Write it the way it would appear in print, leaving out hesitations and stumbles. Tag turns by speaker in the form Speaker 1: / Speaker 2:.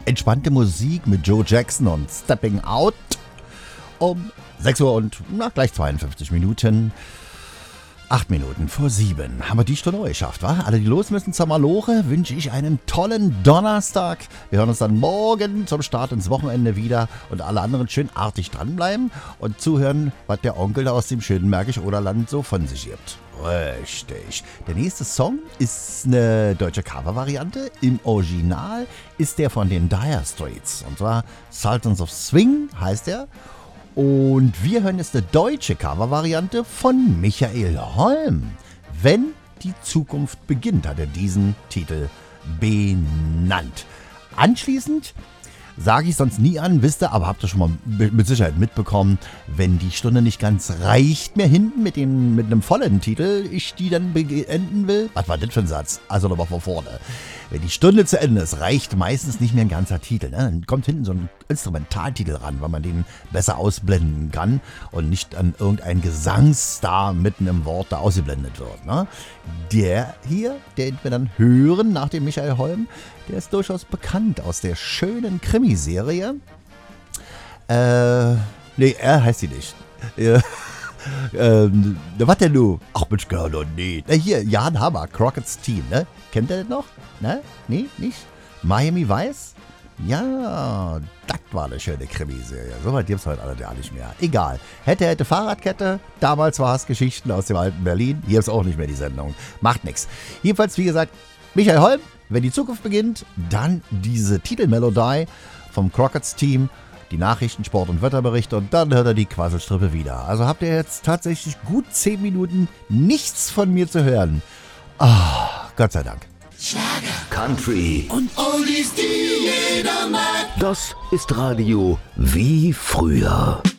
Speaker 1: entspannte Musik mit Joe Jackson und Stepping Out um 6 Uhr und gleich 52 Minuten. 8 Minuten vor 7 haben wir die Stunde geschafft, wa? Alle, die los müssen zur Maloche, wünsche ich einen tollen Donnerstag. Wir hören uns dann morgen zum Start ins Wochenende wieder und alle anderen schön artig dranbleiben und zuhören, was der Onkel da aus dem schönen Märkisch-Oderland so von sich gibt. Richtig. Der nächste Song ist eine deutsche Cover-Variante. Im Original ist der von den Dire Straits. Und zwar Sultans of Swing heißt er. Und wir hören jetzt eine deutsche Cover-Variante von Michael Holm. Wenn die Zukunft beginnt, hat er diesen Titel benannt. Anschließend sage ich sonst nie an, wisst ihr, aber habt ihr schon mal mit Sicherheit mitbekommen, wenn die Stunde nicht ganz reicht mehr hinten mit einem vollen Titel, ich die dann beenden will. Was war das für ein Satz? Also nochmal von vorne. Wenn die Stunde zu Ende ist, reicht meistens nicht mehr ein ganzer Titel. Ne? Dann kommt hinten so ein Instrumentaltitel ran, weil man den besser ausblenden kann und nicht an irgendein Gesangsstar mitten im Wort da ausgeblendet wird. Ne? Der hier, den wir dann hören nach dem Michael Holm, der ist durchaus bekannt aus der schönen Krimiserie. Nee, er heißt sie nicht. Was denn du? Ach Mensch, Girl, nee. Hier, Jan Hammer, Crockett's Team, ne? Kennt ihr das noch? Ne? Nee, nicht? Miami Vice? Ja, das war eine schöne Krimiserie. So weit gibt's heute alle gar nicht mehr. Egal. Hätte Fahrradkette. Damals war es Geschichten aus dem alten Berlin. Hier ist auch nicht mehr die Sendung. Macht nix. Jedenfalls, wie gesagt, Michael Holm, wenn die Zukunft beginnt, dann diese Titelmelodie vom Crockett's Team, die Nachrichten, Sport- und Wetterberichte und dann hört er die Quasselstrippe wieder. Also habt ihr jetzt tatsächlich gut 10 Minuten nichts von mir zu hören. Ah, Gott sei Dank.
Speaker 2: Schlager, Country und Oldies, die jeder mag. Das ist Radio wie früher.